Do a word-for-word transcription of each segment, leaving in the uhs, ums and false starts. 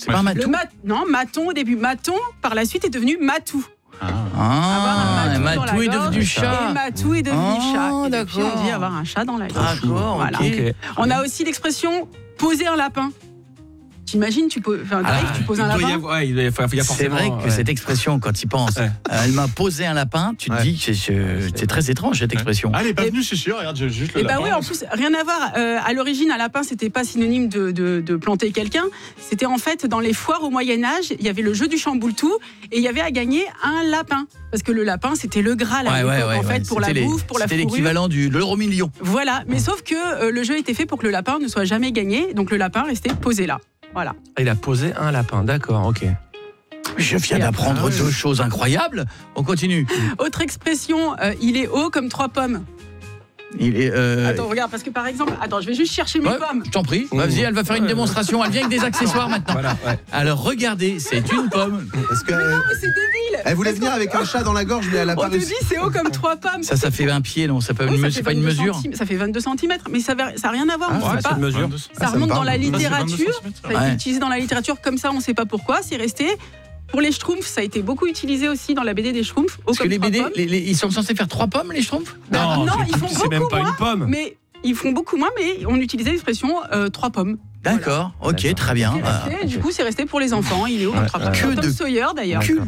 C'est pas un matou. Le mat... Non, maton au début. Maton, par la suite, est devenu matou. Ah, ah matou, matou est devenu chat. Et matou est devenu oh, chat. Et d'accord. depuis, on dit avoir un chat dans la gorge. D'accord, voilà. okay. On a aussi l'expression poser un lapin. T'imagines, tu, poses, enfin, ah, tu poses un lapin. Ouais, il y a, il y a c'est vrai que ouais. cette expression, quand tu y penses, ouais. euh, elle m'a posé un lapin, tu te ouais. dis que c'est, c'est, c'est très étrange cette expression. Ah, elle est pas venue, c'est sûr, regarde, j'ai juste le et lapin. Bah oui, en plus, rien à voir. Euh, à l'origine, un lapin, c'était pas synonyme de, de, de planter quelqu'un. C'était en fait dans les foires au Moyen-Âge, il y avait le jeu du chamboule-tout et il y avait à gagner un lapin. Parce que le lapin, c'était le Graal à ouais, l'époque, ouais, en fait, ouais. pour c'était la les, bouffe, pour la fourrure. C'était l'équivalent de l'euro million. Voilà, mais mmh. sauf que euh, le jeu était fait pour que le lapin ne soit jamais gagné, donc le lapin restait posé là. Voilà. Il a posé un lapin, d'accord, ok. Je viens d'apprendre deux choses incroyables. On continue. Autre expression, euh, il est haut comme trois pommes. Il est. Euh... Attends, regarde, parce que par exemple, attends, je vais juste chercher mes ouais, pommes. Je t'en prie. Mmh. Vas-y, elle va faire une démonstration. Elle vient avec des accessoires maintenant. Voilà, ouais. Alors regardez, c'est une pomme. Parce que, mais non, mais c'est débile. Elle voulait venir avec un chat dans la gorge, mais elle a pas réussi. On te dit, c'est haut comme trois pommes. Ça, ça fait un pied, non? Ça peut oui, une, ça c'est pas une mesure. Centim- ça fait vingt-deux centimètres, mais ça n'a rien à voir. Ah, on ouais, sait pas. Une mesure. Ça remonte dans la littérature. Ça a été ouais. utilisé dans la littérature comme ça, on ne sait pas pourquoi. C'est resté. Pour les schtroumpfs, ça a été beaucoup utilisé aussi dans la B D des schtroumpfs. Parce que les B D, les, les, ils sont censés faire trois pommes, les schtroumpfs? Ben, Non, non ils font c'est beaucoup même pas moins. Une pomme. Mais ils font beaucoup moins, mais on utilisait l'expression euh, trois pommes. D'accord, voilà. Ok, très bien. Resté, ah, du coup, c'est resté pour les enfants. Il est haut comme trois pommes. Que Tom de Sawyer d'ailleurs. Culture.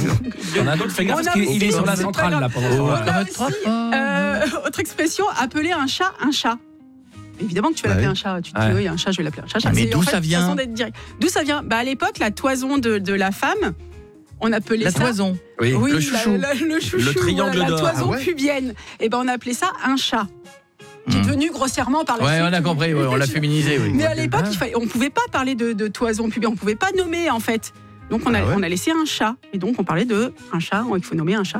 Il y en a d'autres, fais gaffe parce qu'il est sur la centrale là pendant on a aussi, euh, autre expression, appeler un chat un chat. Évidemment que tu vas l'appeler ouais. un chat. Tu te dis, ouais. oui, un chat, je vais l'appeler un chat. Ah, mais c'est, d'où en fait, ça vient D'où ça vient bah, à l'époque, la toison de, de la femme, on appelait la ça... La toison, oui, oui, le chouchou. La, la, le chouchou, le triangle la, la d'or. toison ah, ouais. pubienne. Et ben on appelait ça un chat. Qui est devenu grossièrement par la ouais, suite. Ouais, on a compris, ouais, on l'a féminisé. Oui. Mais à l'époque, il fallait, on ne pouvait pas parler de, de toison pubienne, on ne pouvait pas nommer en fait. Donc on a, ah ouais. on a laissé un chat. Et donc on parlait de un chat, il faut nommer un chat.